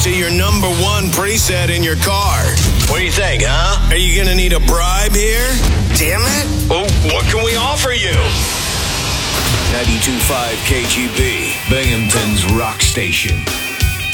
to your number one preset in your car. What do you think, huh? Are you going to need a bribe here? Damn it. Well, what can we offer you? 92.5 KGB, Binghamton's rock station.